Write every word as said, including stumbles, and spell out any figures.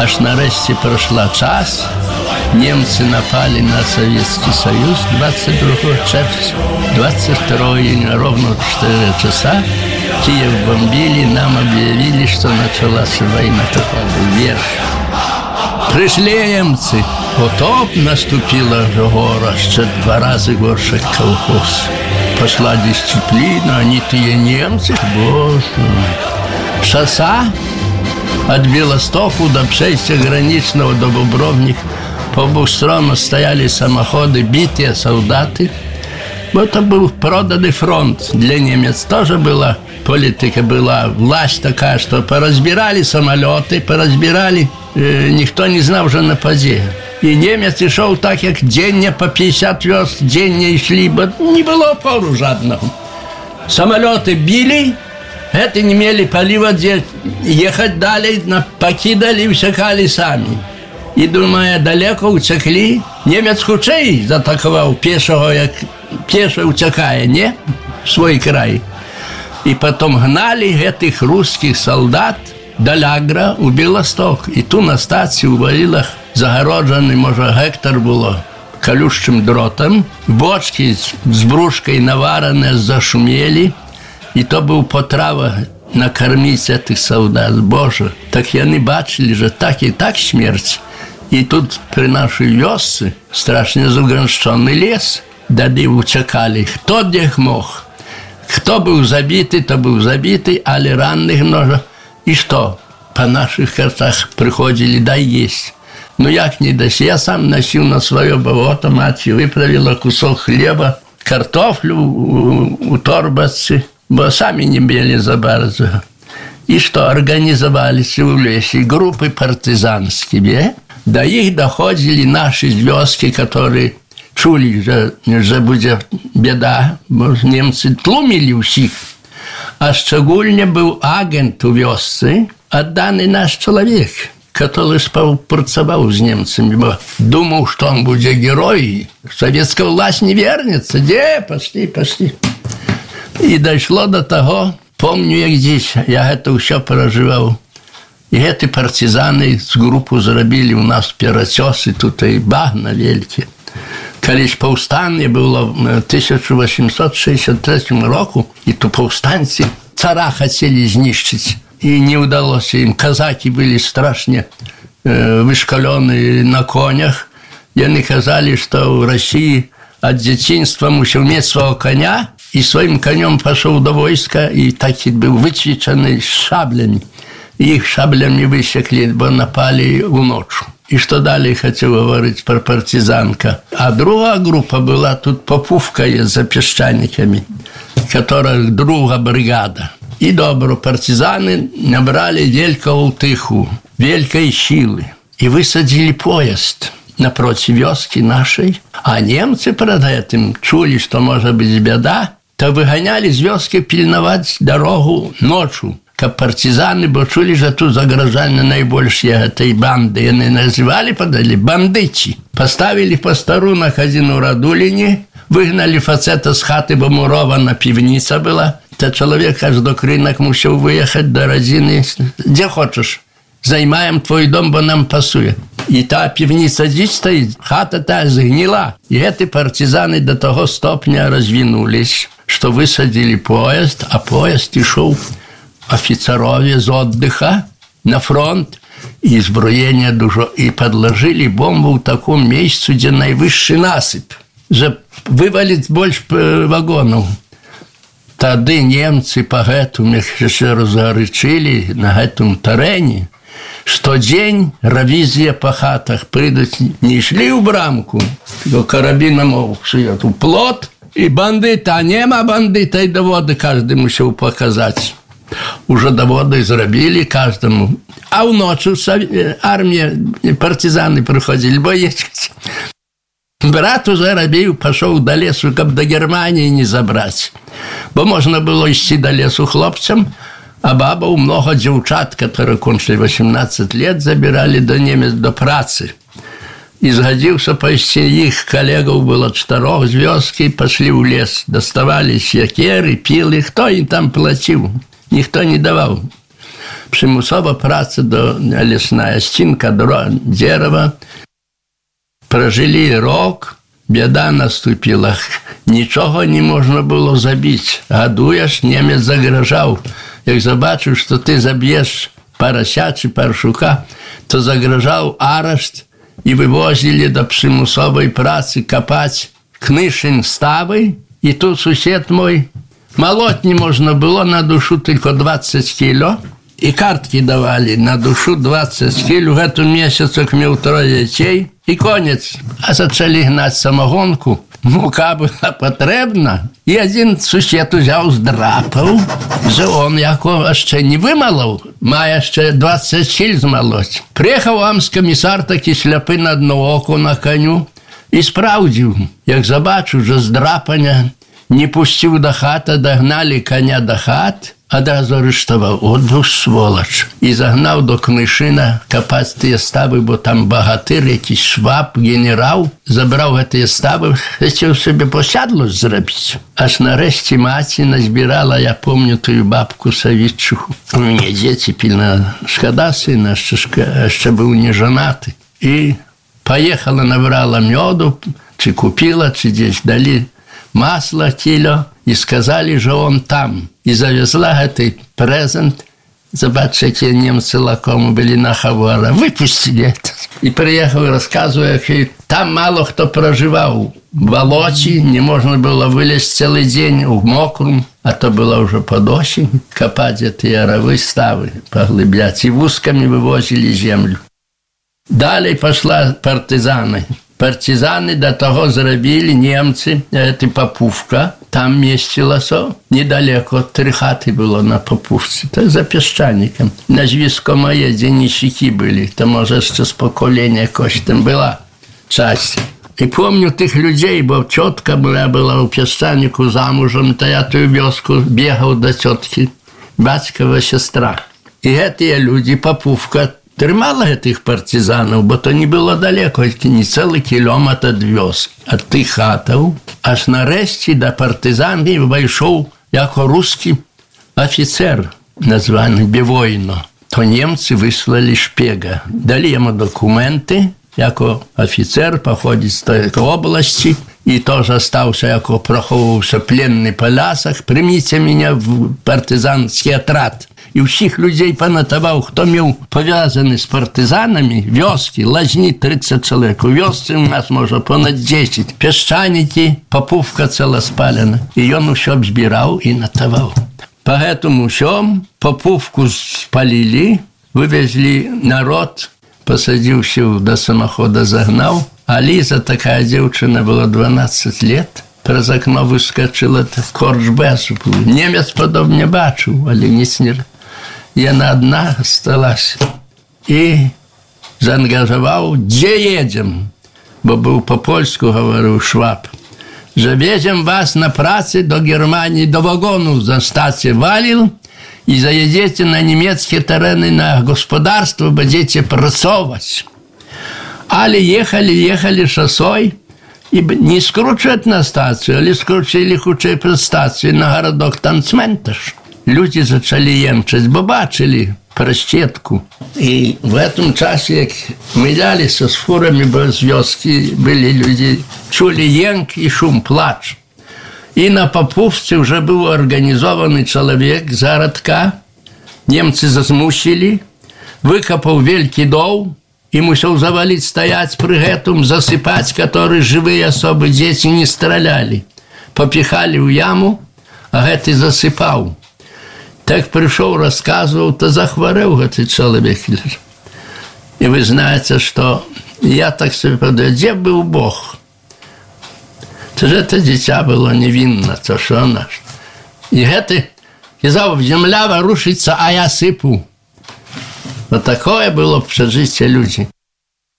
Аж нарешті пройшла час, немцы напали на Советский Союз двадцать другого червня, двадцать второго июня, ровно в четыре часа. Киев бомбили, нам объявили, что началась война. Такой верх. Пришли немцы, потоп наступила гора, ще два рази горше колхоз. Пошла дисциплина, они те немцы, боже. Шосса от Белостоку до Пшейся граничного до Бобровник. По обеих сторонах стояли самоходы, битые солдаты. Это был проданный фронт. Для немец тоже была политика, была власть такая, что поразбирали самолеты, поразбирали, э, никто не знал уже напади. И немец и шел так, как день по пятьдесят верст, день не шли, не было опору жадного. Самолеты били, это не имели полива, ехать далее, покидали, всякали сами. І, думаю, далеко утекли. Немець хутчэй заатакаваў пешого, як пеша утекае, не? В свой край. И потом гнали этих русских солдат до Лягра у Белосток. И ту на стації у Варилах загороджений, може, гектар було колючим дротом. Бочки з брушкой наварене зашумели. И то був потрава накормить этих солдат. Боже, так яны бачили, що так і так смерть. И тут при нашей вёсце страшно заграниченный лес. Дады утекали. Кто где мог. Кто был забитый, то был забитый, але ранных много. И что? По наших картах приходили, дай есть. Ну, як не дасть. Я сам носил на свое болото, мать выправила кусок хлеба, картофлю у, у торбацы, бо сами не били за bardzo. И что? Организовались в лесе группы партизанские. До их доходили наши звездки, которые чули, что, что будет беда, бо немцы тлумили всех. А szczególnie był agent u wioscy, oddany nasz człowiek, который співпрацював з немцами, бо думал, что он будет герой, советская власть не вернется. Где? Пошли, пошли. И дошло до того, помню, як здесь, я это все переживал. И эти партизаны с группу зробили у нас пересосы, тут и багна великі. Колись повстання було в тисяча вісімсот шістдесят третьому року, и то повстанцы цара хотели знищить, и не удалось им. Казаки были страшно э, вышкаленные на конях, и они казали, что в России от детинства мусил иметь своего коня, и своим конем пошел до войска, и так и был вычвеченный с шаблями. Их шаблями высекли, бо напали у ночь. И что далее хотел говорить про партизанка. А другая группа была тут Попувка за песчаниками, которая другая бригада. И добро партизаны набрали великого утыху, великой силы. И высадили поезд напротив вёски нашей. А немцы перед этим чули, что может быть беда, то выгоняли с вёски пильновать дорогу ночью. Как партизаны, бо чули, что тут загрожали наибольшие этой банды. Они называли, подали, бандычи. Поставили постарунок один у Радулине, выгнали фацета с хаты, бо мурована пивница была. То человек аж до кринок мусил выехать до родины. Где хочешь, займаем твой дом, бо нам пасует. И та пивница здесь стоит, хата та загнила. И эти партизаны до того стопня развинулись, что высадили поезд, а поезд и шел офицерове з отдыха на фронт, и зброєння дуже, і подложили бомбу в таком месте, где наивысший насыпь. Же вывалить больше вагонов. Тады немцы по гэтому еще разгорячили на гэтом террене, что день ревизия по хатах придут, не шли в брамку, то карабином шьет в плот, и бандита, а нема бандита, и доводы каждый мусил показать. Уже доводы зробили каждому. А в ночь армия, партизаны приходили, боечкать. Брат уже робил, пошел до лесу, как до Германии не забрать. Бо можно было идти до лесу хлопцам, а бабу много девчат, которые кончили восемнадцать лет, забирали до немец до працы. И сгодился почти их коллегов было четырех звездки, пошли в лес, доставали секеры, пилы. Кто им там платил? Никто не давал. Przymusowa praca do лесная стінка, дерева. Прожили рок, біда наступила. Нічого не можна було забити. Гадуєш, німець загрожав. Як забачив, що ти заб'єш парася чи паршука, то загрожав арешт і вивозили до примусової праці копати книшин стави. І тут сусід мой, молоть не можна було, на душу тільки двадцять кіло. І картки давали на душу двадцять кіло. В этом месяце мав троє дітей. І конець. А почали гнати самогонку. Мука була потрібна. І один сусід взяв, здрапав, що він якого ще не вималив, має ще двадцять кіл змолоть. Приїхав амскомісар такий сляпий на одно око на коню і справдив. Як забачив, що здрапання не пустив до хати, догнали коня до хати, одразу арештував. От був сволоч. І загнав до Книшина копати ті стави, бо там богатир, якийсь Шваб, генерал, забрав ті стави, хотів собі посядло зробити. Аж нарешті маті назбирала, я пам'ятаю ту бабку Савічу. У мене діти, пільна шкода сина, ще, ще був не женатий. І поїхала, набрала меду, чи купила, чи десь дали масло кіло, і сказали, що он там. І завезла цей презент. Забачте, які німці лакому були на хавора. Випустили це. І приїхав і розказує, що там мало хто проживав. В болоті не можна було вилізти цілий день у мокрому, а то було вже по дощі. Копати ті ярові стави, поглибляти. І вузками вивозили землю. Далі пішла партизани. Партизани до того зробили німці, це Попівка, там містилося, недалеко, три хати було на Попівці, це за піщаником. Назвісько моє, денщики були, то може ще з покоління якось там була часть. І пам'ятаю тих людей, бо тітка моя була у піщанику замужем, то я ту вёску бігав до тітки, батькова сестра. І ці люди, Попівка, тримала тих партизанів, бо то не було далеко, не цілий кілометр від вёски. От тих хатів, аж нарешті до партизанів вийшов як русский офіцер, названий Бівойно. То німці вислали шпіга. Дали йому документи, як офіцер походить з тієї області, і теж залишився, як проховувався пленний по лясах. Прийміть мене в партизанський отряд. І всіх людей понатував, хто мав пов'язаний з партизанами, вёски, лажні тридцять чоловік. У вёсці у нас, може, понад десять. Піщаники, Попівка ціла спалена. І він все збирав і натував. По этому всьому Попівку спалили, вивезли народ, посадився до самохода, загнав. А Ліза, така дівчина, була дванадцять років. През окно вискочила, корч без. Німець подобне бачив, але ніц не... Яна одна сталася. І заангажував, де їдемо, бо був по-польську, говорив Шваб. Завезем вас на праці до Германії, до вагону за стацію валил, і заїдете на німецькі терени, на господарство, будете працювати. Але їхали, їхали шосой, і не скручують на стацію, але скручили хоча б стацію на городок Танцменташ. Люди почали ємчити, бо бачили прощетку. І в цьому часі, як милялися з фурами, бо з вёски були люди, чули єнк і шум, плач. І на Попівці вже був організований чоловік з городка. Німці змусили, викопав великий дов і мусив завалити, стоять при гэтым, засипати, які живі особи, діти не стріляли. Попіхали в яму, а гэты засипав. Так прийшов, розказував, то захворів цей чоловік. І ви знаєте, що я так собі подумав, де був Бог? Це ж це дитя було невинне, то що вона? І це казав, земля ворушиться, а я сипу. Вот такое было в житті людей.